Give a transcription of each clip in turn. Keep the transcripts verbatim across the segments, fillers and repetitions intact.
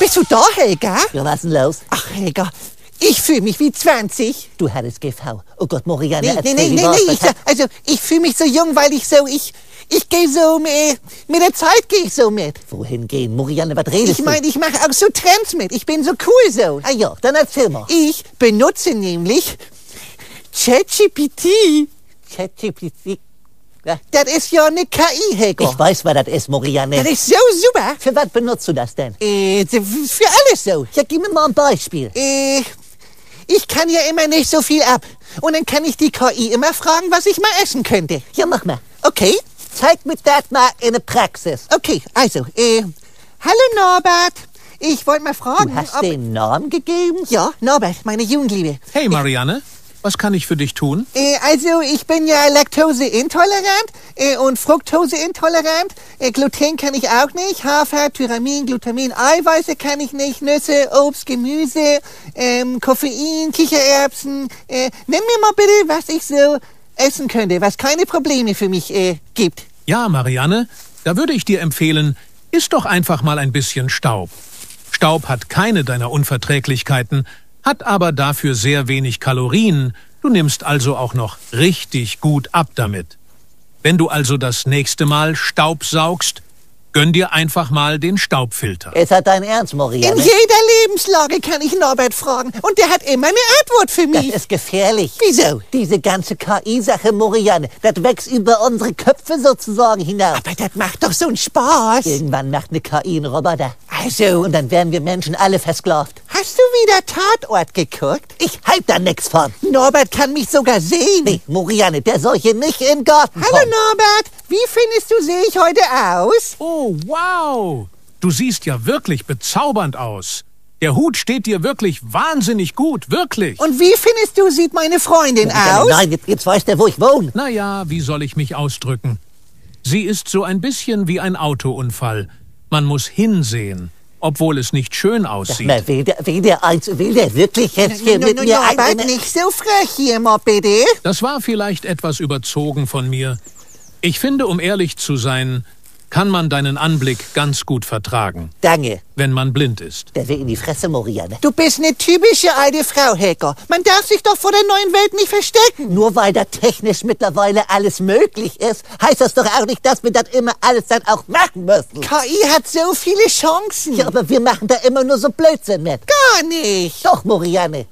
Bist du da, Helga? Ja, was denn los? Ach, Helga, ich fühle mich wie zwanzig. Du hattest G V. Oh Gott, Marianne, Nee, nee, erzähl, nee, wie nee, war's? nee. Was Ich, hat- also, ich fühle mich so jung, weil ich so, ich, ich gehe so, äh, mit der Zeit gehe ich so mit. Wohin gehen? Marianne, was redest Ich meine, ich mache auch so Trends mit. Ich bin so cool so. du? Ah ja, dann erzähl mal. Ich benutze nämlich ChatGPT. ChatGPT. Ja, Das ist ja eine K I, Helga. ich weiß, was das ist, Marianne. Das ist so super. Für was benutzt du das denn? Äh, für alles so. Ja, gib mir mal ein Beispiel. Äh, ich kann ja immer nicht so viel ab. Und dann kann ich die K I immer fragen, was ich mal essen könnte. Ja, mach mal. Okay, Zeig mir das mal in der Praxis. okay, also, äh, hallo Norbert. Ich wollte mal fragen, Du hast ob... den Namen gegeben? Ja, Norbert, meine Jugendliebe. Hey Marianne, was kann ich für dich tun? Äh, also, ich bin ja laktoseintolerant äh, und fruktoseintolerant. Äh, Gluten kann ich auch nicht. Hafer, Tyramin, Glutamin, Eiweiße kann ich nicht. Nüsse, Obst, Gemüse, ähm, Koffein, Kichererbsen. Äh, nenn mir mal bitte, was ich so essen könnte, was keine Probleme für mich äh, gibt. Ja, Marianne, da würde ich dir empfehlen, iss doch einfach mal ein bisschen Staub. Staub hat keine deiner Unverträglichkeiten, hat aber dafür sehr wenig Kalorien. Du nimmst also auch noch richtig gut ab damit. Wenn du also das nächste Mal Staub saugst, gönn dir einfach mal den Staubfilter. Ist das dein Ernst, In Marianne? jeder Lebenslage kann ich Norbert fragen und der hat immer eine Antwort für Das mich. ist gefährlich. Wieso? Diese ganze K I-Sache, Marianne, das wächst über unsere Köpfe sozusagen hinaus. Aber das macht doch so einen Spaß. Irgendwann macht eine K I einen Roboter. Also, Und dann werden wir Menschen alle versklavt. hast du wieder Tatort geguckt? Ich halt da nix von. Norbert kann mich sogar sehen. Nee, Marianne, der soll hier nicht in den Garten Hallo kommen. Norbert, wie findest du, sehe ich heute aus? Oh, wow! Du siehst ja wirklich bezaubernd aus. Der Hut steht dir wirklich wahnsinnig gut, wirklich. Und wie findest du, sieht meine Freundin Marianne, aus? Nein, jetzt, jetzt weiß der, wo ich wohne. Naja, wie soll ich mich ausdrücken? Sie ist so ein bisschen wie ein Autounfall. Man muss hinsehen, obwohl es nicht schön aussieht. Na, will der, will der eins, will der wirklich jetzt hier No, mit no, mir Norbert, eine... nicht so frech hier mal bitte. Das war vielleicht etwas überzogen von mir. Ich finde, um ehrlich zu sein, kann man deinen Anblick ganz gut vertragen, Danke. wenn man blind ist. Der will in die Fresse, Marianne. Du bist eine typische alte Frau, Hacker. Man darf sich doch vor der neuen Welt nicht verstecken. Nur weil da technisch mittlerweile alles möglich ist, heißt das doch auch nicht, dass wir das immer alles dann auch machen müssen. K I hat so viele Chancen. Ja, aber wir machen da immer nur so Blödsinn mit. Gar nicht. Doch, Marianne.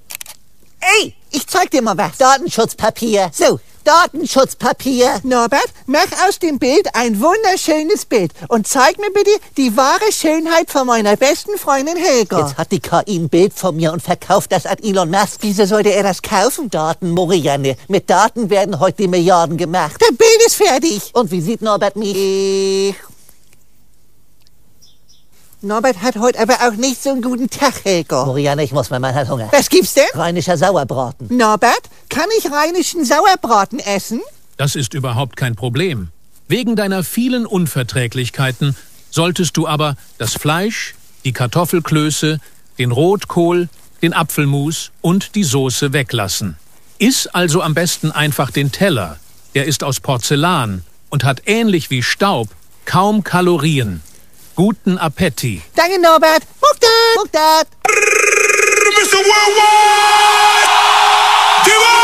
Ey, ich zeig dir mal was. Datenschutzpapier. So, Datenschutzpapier. Norbert, mach aus dem Bild ein wunderschönes Bild und zeig mir bitte die wahre Schönheit von meiner besten Freundin Helga. Jetzt hat die K I ein Bild von mir und verkauft das an Elon Musk. Wieso sollte er das kaufen? Daten, Marianne. Mit Daten werden heute die Milliarden gemacht. Das Bild ist fertig. Und wie sieht Norbert mich? Ich... Norbert hat heute aber auch nicht so einen guten Tag, Helga. Marianne, ich muss, mein Mann hat Hunger. Was gibt's denn? Rheinischer Sauerbraten. Norbert, kann ich rheinischen Sauerbraten essen? Das ist überhaupt kein Problem. Wegen deiner vielen Unverträglichkeiten solltest du aber das Fleisch, die Kartoffelklöße, den Rotkohl, den Apfelmus und die Soße weglassen. Iss also am besten einfach den Teller. Der ist aus Porzellan und hat ähnlich wie Staub kaum Kalorien. Guten Appetit! Danke, Norbert. Muktat. Guck das! Mister Worldwide! Give up!